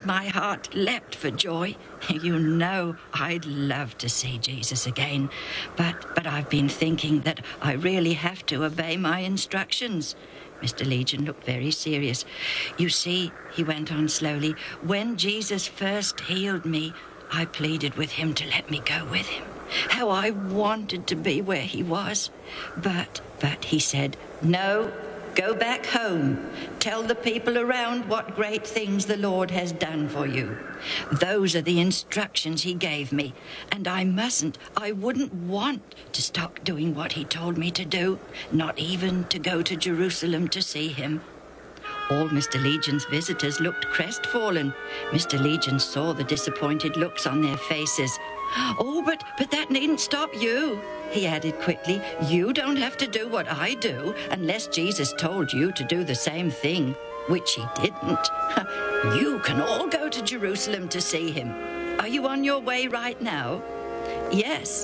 my heart leapt for joy. You know, I'd love to see Jesus again, but I've been thinking that I really have to obey my instructions. Mr. Legion looked very serious. You see, he went on slowly, when Jesus first healed me, I pleaded with him to let me go with him. How I wanted to be where he was. But he said, no, go back home. Tell the people around what great things the Lord has done for you. Those are the instructions he gave me, and I wouldn't want to stop doing what he told me to do, not even to go to Jerusalem to see him. All Mr. Legion's visitors looked crestfallen. Mr. Legion saw the disappointed looks on their faces. Oh, but that needn't stop you, he added quickly. You don't have to do what I do unless Jesus told you to do the same thing, which he didn't. You can all go to Jerusalem to see him. Are you on your way right now? Yes.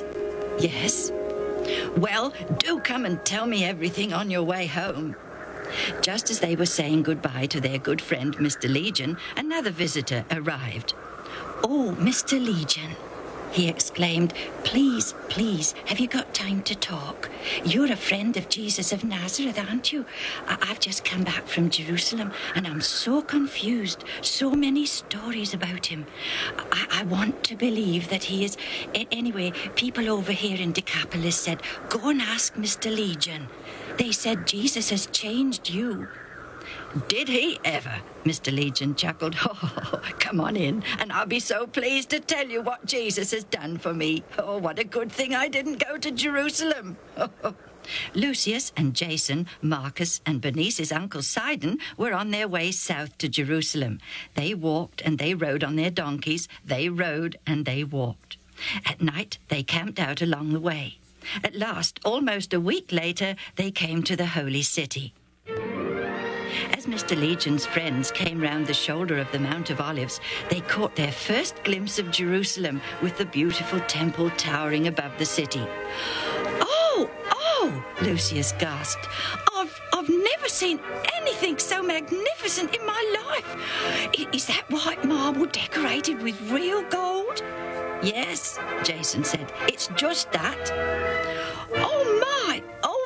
Well, do come and tell me everything on your way home. Just as they were saying goodbye to their good friend Mr. Legion, another visitor arrived. Oh, Mr. Legion, he exclaimed, please, have you got time to talk? You're a friend of Jesus of Nazareth, aren't you? I've just come back from Jerusalem and I'm so confused. So many stories about him. I want to believe that he is... Anyway, people over here in Decapolis said, go and ask Mr. Legion. They said Jesus has changed you. Did he ever? Mr. Legion chuckled. Oh, come on in, and I'll be so pleased to tell you what Jesus has done for me. Oh, what a good thing I didn't go to Jerusalem. Lucius and Jason, Marcus and Bernice's Uncle Sidon were on their way south to Jerusalem. They walked and they rode on their donkeys. They rode and they walked. At night, they camped out along the way. At last, almost a week later, they came to the holy city. As Mr. Legion's friends came round the shoulder of the Mount of Olives, they caught their first glimpse of Jerusalem with the beautiful temple towering above the city. Oh, Lucius gasped. I've never seen anything so magnificent in my life. Is that white marble decorated with real gold? Yes, Jason said. It's just that. Oh my,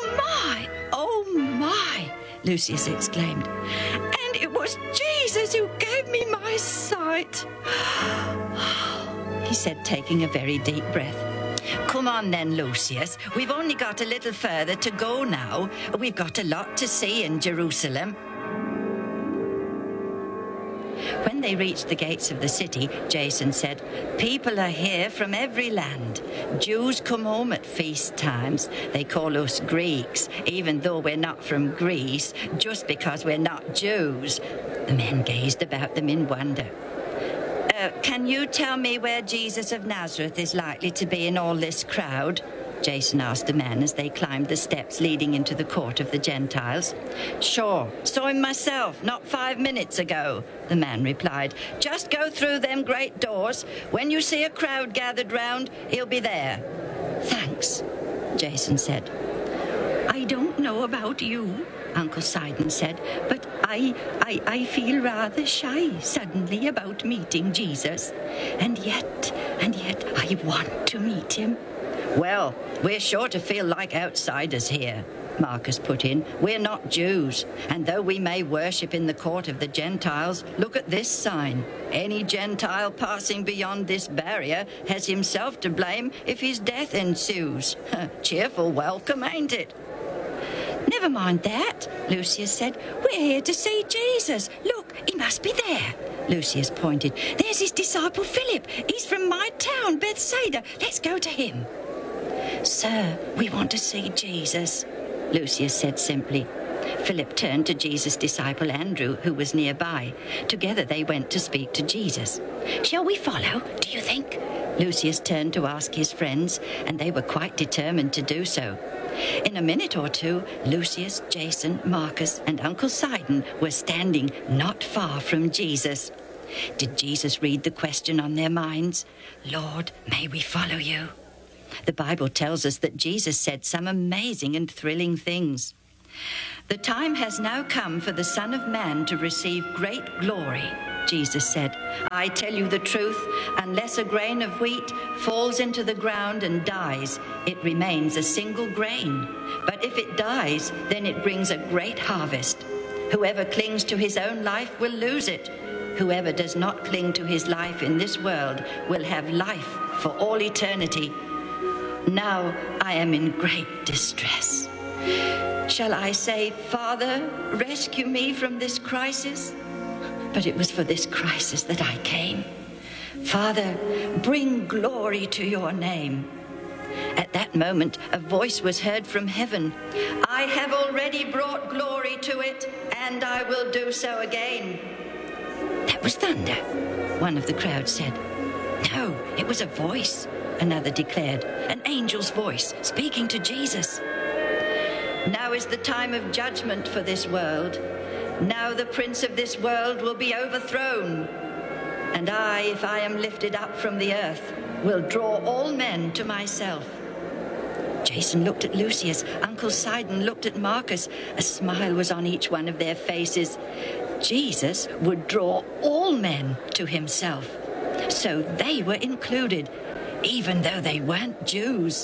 Lucius exclaimed. And it was Jesus who gave me my sight, he said, taking a very deep breath. Come on then, Lucius. We've only got a little further to go now. We've got a lot to see in Jerusalem. When they reached the gates of the city, Jason said, people are here from every land. Jews come home at feast times. They call us Greeks, even though we're not from Greece, just because we're not Jews. The men gazed about them in wonder. Can you tell me where Jesus of Nazareth is likely to be in all this crowd? Jason asked a man as they climbed the steps leading into the court of the Gentiles. Sure, saw him myself not 5 minutes ago, the man replied. Just go through them great doors. When you see a crowd gathered round, he'll be there. Thanks, Jason said. I don't know about you, Uncle Sidon said, but I feel rather shy suddenly about meeting Jesus. And yet I want to meet him. Well, we're sure to feel like outsiders here, Marcus put in. We're not Jews, and though we may worship in the court of the Gentiles, look at this sign. Any Gentile passing beyond this barrier has himself to blame if his death ensues. Cheerful welcome, ain't it? Never mind that, Lucius said. We're here to see Jesus. Look, he must be there. Lucius pointed. There's his disciple Philip. He's from my town, Bethsaida. Let's go to him. Sir, we want to see Jesus, Lucius said simply. Philip turned to Jesus' disciple Andrew, who was nearby. Together they went to speak to Jesus. Shall we follow, do you think? Lucius turned to ask his friends, and they were quite determined to do so. In a minute or two, Lucius, Jason, Marcus, and Uncle Sidon were standing not far from Jesus. Did Jesus read the question on their minds? Lord, may we follow you? The Bible tells us that Jesus said some amazing and thrilling things. The time has now come for the Son of Man to receive great glory. Jesus said. I tell you the truth, unless a grain of wheat falls into the ground and dies, it remains a single grain. But if it dies, then it brings a great harvest. Whoever clings to his own life will lose it. Whoever does not cling to his life in this world will have life for all eternity. Now I am in great distress. Shall I say, Father, rescue me from this crisis? But it was for this crisis that I came. Father, bring glory to your name. At that moment, a voice was heard from heaven. I have already brought glory to it, and I will do so again. That was thunder, one of the crowd said. No, it was a voice, another declared, an angel's voice speaking to Jesus. Now is the time of judgment for this world. Now the prince of this world will be overthrown. And I, if I am lifted up from the earth, will draw all men to myself. Jason looked at Lucius. Uncle Sidon looked at Marcus. A smile was on each one of their faces. Jesus would draw all men to himself. So they were included, even though they weren't Jews.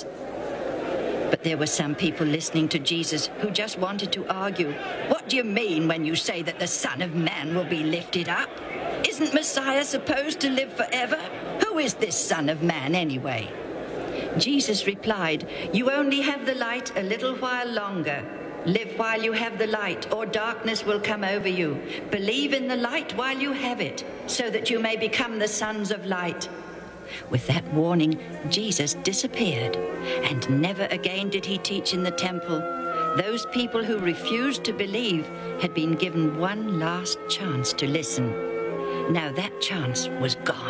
But there were some people listening to Jesus who just wanted to argue. What do you mean when you say that the Son of Man will be lifted up? Isn't Messiah supposed to live forever? Who is this Son of Man anyway? Jesus replied, you only have the light a little while longer. Live while you have the light, or darkness will come over you. Believe in the light while you have it, so that you may become the sons of light. With that warning, Jesus disappeared, and never again did he teach in the temple. Those people who refused to believe had been given one last chance to listen. Now that chance was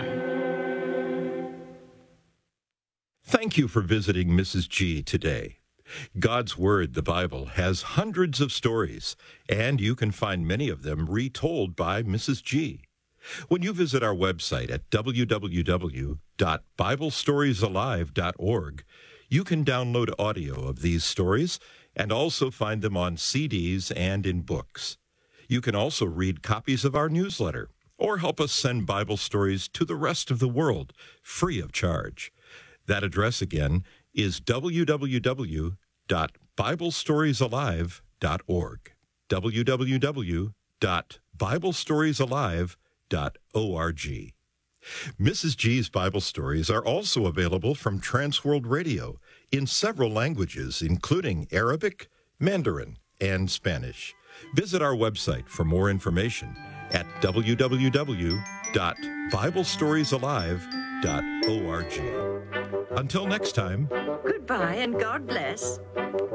gone. Thank you for visiting Mrs. G today. God's Word, the Bible, has hundreds of stories, and you can find many of them retold by Mrs. G. When you visit our website at www.biblestoriesalive.org, you can download audio of these stories and also find them on CDs and in books. You can also read copies of our newsletter or help us send Bible stories to the rest of the world free of charge. That address again is www.biblestoriesalive.org. www.biblestoriesalive.org. Mrs. G's Bible stories are also available from Transworld Radio in several languages, including Arabic, Mandarin, and Spanish. Visit our website for more information at www.biblestoriesalive.org. Until next time, Goodbye and God bless.